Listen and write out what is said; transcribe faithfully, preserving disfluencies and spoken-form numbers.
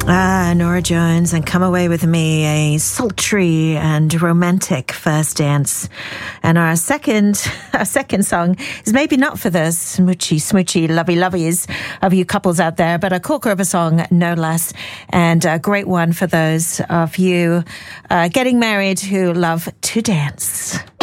Ah, Norah Jones and Come Away With Me, a sultry and romantic first dance. And our second our second song is maybe not for the smoochy, smoochy, lovey-loveys of you couples out there, but a corker of a song, no less, and a great one for those of you uh, getting married who love to dance.